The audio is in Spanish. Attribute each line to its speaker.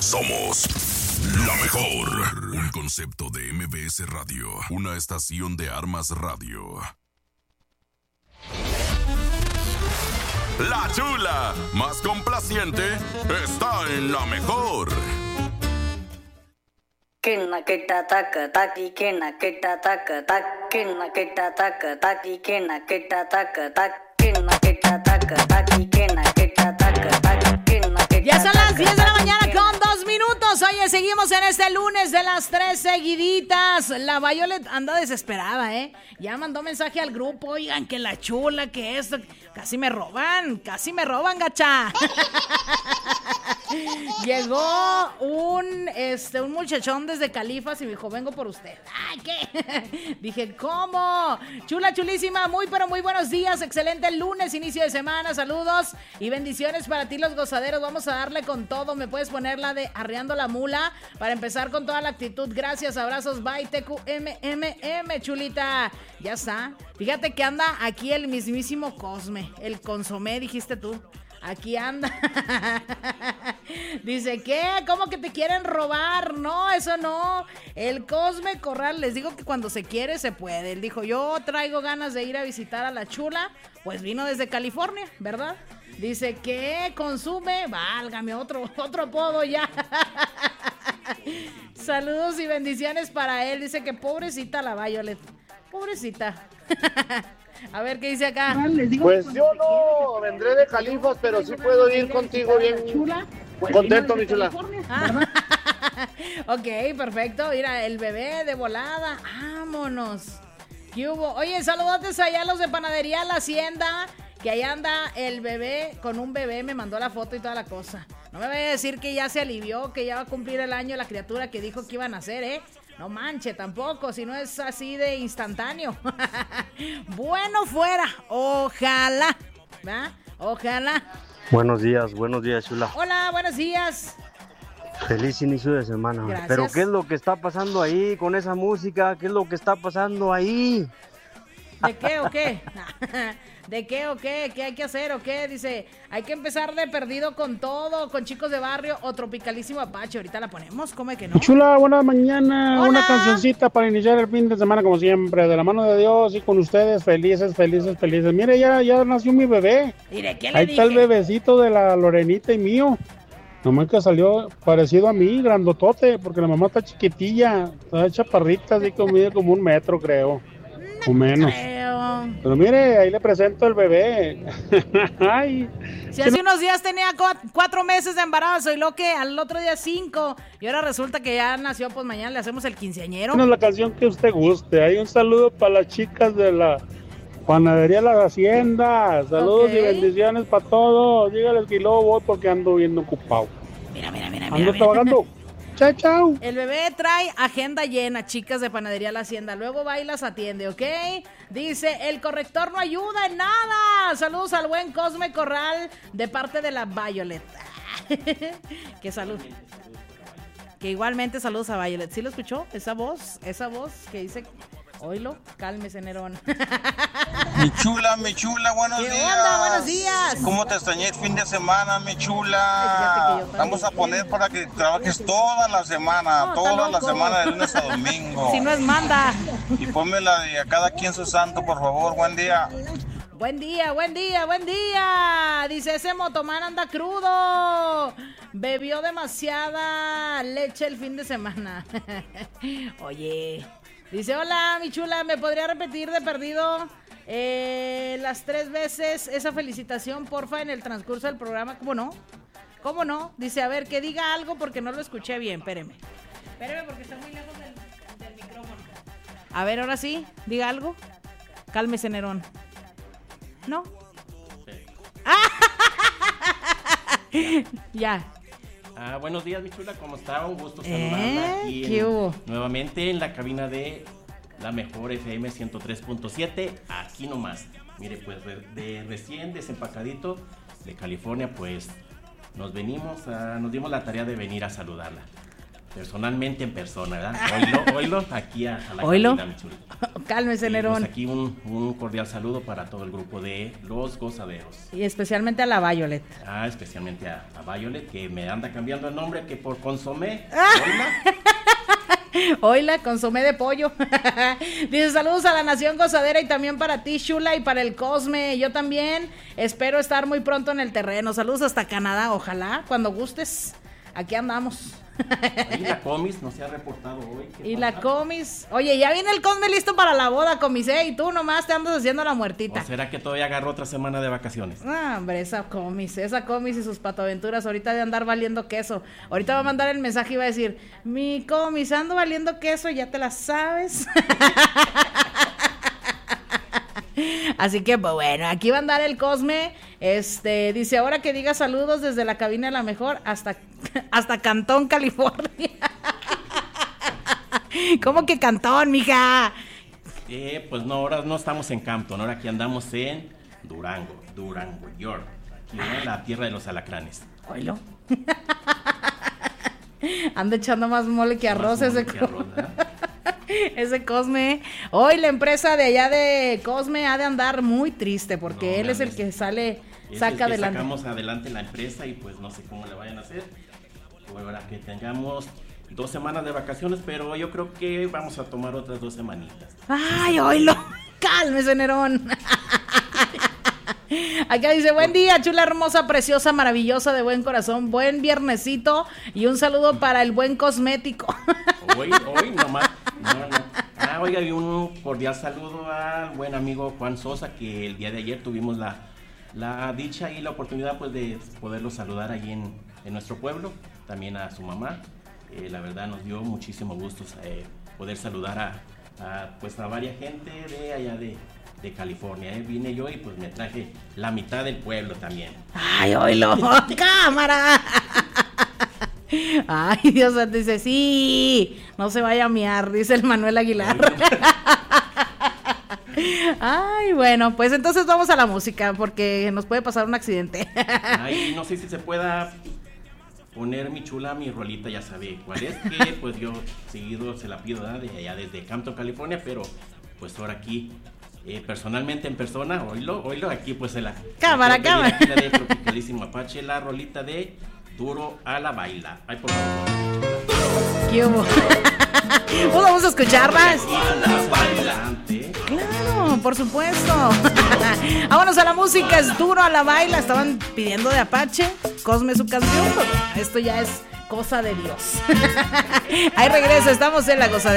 Speaker 1: Somos la mejor. Un concepto de MBS Radio. Una estación de Armas Radio. La chula más complaciente está en la mejor.
Speaker 2: Kena keta taka taki, kena keta taka tak, kena keta taka taki, kena keta taka tak, kena keta taka taki, kena keta taka tak, kena keta.
Speaker 3: Ya son las 10 de la mañana con 2 minutos. Oye, seguimos en este lunes de las 3 seguiditas. La Violet anda desesperada, Ya mandó mensaje al grupo, oigan, que la chula, que esto. Casi me roban, gacha. Llegó un muchachón desde Califas y me dijo, vengo por usted. ¡Ay, qué! Dije, ¿cómo? Chula, chulísima, muy pero muy buenos días. Excelente lunes, inicio de semana. Saludos y bendiciones para ti, los gozaderos. Vamos a darle con todo. Me puedes poner la de Arreando la Mula para empezar con toda la actitud. Gracias, abrazos, bye, TQMMM, chulita. Ya está. Fíjate que anda aquí el mismísimo Cosme, el consomé, dijiste tú. Aquí anda. Dice, ¿qué? ¿Cómo que te quieren robar? No, eso no. El Cosme Corral, les digo que cuando se quiere se puede. Él dijo, yo traigo ganas de ir a visitar a la chula. Pues vino desde California, ¿verdad? Dice, ¿qué? Consume. Válgame, otro apodo ya. Saludos y bendiciones para él. Dice que pobrecita la Violet. Pobrecita. A ver, ¿qué dice acá?
Speaker 4: Pues yo no vendré de Califas, pero sí puedo ir contigo bien contento, mi chula.
Speaker 3: Ok, perfecto. Mira, el bebé de volada. Vámonos. ¿Qué hubo? Oye, saludotes allá a los de Panadería La Hacienda, que allá anda el bebé con un bebé. Me mandó la foto y toda la cosa. No me vaya a decir que ya se alivió, que ya va a cumplir el año la criatura que dijo que iban a hacer, No manche tampoco, si no es así de instantáneo. Bueno fuera, ojalá, ¿verdad? Ojalá.
Speaker 5: Buenos días, chula.
Speaker 3: Hola, buenos días.
Speaker 5: Feliz inicio de semana.
Speaker 3: Gracias.
Speaker 5: Pero ¿qué es lo que está pasando ahí con esa música? ¿Qué es lo que está pasando ahí?
Speaker 3: ¿De qué o qué? ¿De qué o qué? ¿Qué hay que hacer o qué? Dice, hay que empezar de perdido con todo, con Chicos de Barrio o Tropicalísimo Apache. Ahorita la ponemos, ¿cómo es que no?
Speaker 4: Chula, buena mañana.
Speaker 3: Hola.
Speaker 4: Una cancioncita para iniciar el fin de semana como siempre. De la mano de Dios y con ustedes, felices. Mire, ya nació mi bebé.
Speaker 3: ¿Y de qué le
Speaker 4: Ahí
Speaker 3: dije?
Speaker 4: está el bebecito de la Lorenita y mío. Nomás que salió parecido a mí, grandotote, porque la mamá está chiquitilla. Está chaparrita, así como mide como 1 metro, creo. O menos. Pero mire, ahí le presento el bebé. Ay.
Speaker 3: Si hace unos días tenía 4 meses de embarazo y lo que al otro día 5 y ahora resulta que ya nació, pues mañana le hacemos el quinceañero.
Speaker 4: La canción que usted guste. Hay un saludo para las chicas de la Panadería La Hacienda. Saludos y bendiciones para todos. Dígales que luego voy porque ando bien ocupado.
Speaker 3: Mira.
Speaker 4: Ando trabajando. Chao.
Speaker 3: El bebé trae agenda llena, chicas de Panadería La Hacienda. Luego va y las atiende, ¿ok? Dice, el corrector no ayuda en nada. Saludos al buen Cosme Corral de parte de la Violet. ¡Qué salud! Que igualmente saludos a Violet. ¿Sí lo escuchó? Esa voz que dice... Oílo, cálmese, Nerón.
Speaker 6: Mi chula, buenos días.
Speaker 3: ¿Qué onda? Buenos días.
Speaker 6: ¿Cómo te extrañé el fin de semana, mi chula? Vamos a poner para que trabajes toda la semana, de lunes a domingo.
Speaker 3: Si no es manda.
Speaker 6: Y ponme la de a cada quien su santo, por favor. Buen día.
Speaker 3: Buen día. Dice, ese motomán anda crudo. Bebió demasiada leche el fin de semana. Oye... Dice, hola, mi chula, ¿me podría repetir de perdido las 3 veces esa felicitación, porfa, en el transcurso del programa? ¿Cómo no? Dice, a ver, que diga algo porque no lo escuché bien, espéreme porque está muy lejos del micrófono. A ver, ahora sí, diga algo. Cálmese, Nerón. ¿No? Sí. Ya.
Speaker 7: Buenos días, mi chula, ¿cómo está? Un gusto saludarla aquí nuevamente en la cabina de la mejor FM 103.7, aquí nomás. Mire, pues de recién desempacadito de California, pues nos dimos la tarea de venir a saludarla. personalmente en persona, ¿verdad? Oilo, aquí a la cabina, mi chula.
Speaker 3: Cálmese, Nerón.
Speaker 7: Pues aquí un cordial saludo para todo el grupo de Los Gozaderos.
Speaker 3: Y especialmente a la Violet.
Speaker 7: Especialmente a Violet, que me anda cambiando el nombre, que por consomé.
Speaker 3: Oila, consomé de pollo. Dice, saludos a la Nación Gozadera y también para ti, Chula, y para el Cosme. Yo también espero estar muy pronto en el terreno. Saludos hasta Canadá, ojalá, cuando gustes. Aquí andamos.
Speaker 7: Oye, la Comis no se ha reportado hoy.
Speaker 3: Y la Comis. Oye, ya viene el Cosme listo para la boda, Comis, y tú nomás te andas haciendo la muertita.
Speaker 7: ¿O será que todavía agarró otra semana de vacaciones?
Speaker 3: Hombre, esa Comis y sus patoaventuras ahorita de andar valiendo queso. Ahorita va a mandar el mensaje y va a decir, mi Comis, ando valiendo queso, ya te la sabes. Así que, pues bueno, aquí va a andar el Cosme. Dice, ahora que diga saludos desde la cabina de la mejor hasta Cantón, California. ¿Cómo que Cantón, mija?
Speaker 7: Pues no, ahora no estamos en Campton, ahora aquí andamos en Durango, York. Aquí en la tierra de los alacranes.
Speaker 3: Oilo. Anda echando más mole que arroz ese Cosme. Hoy la empresa de allá de Cosme ha de andar muy triste porque él es el que saca adelante.
Speaker 7: Sacamos adelante la empresa y pues no sé cómo le vayan a hacer. Ahora que tengamos 2 semanas de vacaciones, pero yo creo que vamos a tomar otras 2 semanitas.
Speaker 3: Ay, oílo. Cálmese, Nerón. Acá dice, buen día, chula, hermosa, preciosa, maravillosa, de buen corazón, buen viernesito y un saludo para el buen cosmético.
Speaker 7: Hoy nomás. No. Oiga, y un cordial saludo al buen amigo Juan Sosa, que el día de ayer tuvimos la dicha y la oportunidad pues de poderlo saludar allí en nuestro pueblo, también a su mamá. La verdad nos dio muchísimo gusto poder saludar a varias gente de allá de California. Vine yo y pues me traje la mitad del pueblo también.
Speaker 3: ¡Ay, oílo! ¡Cámara! Ay, Dios, dice, sí, no se vaya a miar, dice el Manuel Aguilar. Ay, bueno, pues entonces vamos a la música porque nos puede pasar un accidente.
Speaker 7: Ay, no sé si se pueda poner, mi chula, mi rolita, ya sabe cuál es, que pues yo seguido se la pido de allá desde Campton, California, pero pues ahora aquí personalmente en persona, oílo, aquí pues en la
Speaker 3: cámara.
Speaker 7: De Tropicalísimo Apache, la rolita de Duro a la Baila. Ay, por favor.
Speaker 3: ¿Qué hubo? Pues vamos a escucharlas. Claro, por supuesto. Vámonos a la música, es Duro a la Baila. Estaban pidiendo de Apache, Cosme su canción. Esto ya es cosa de Dios. Ahí regreso, estamos en La Gozadera.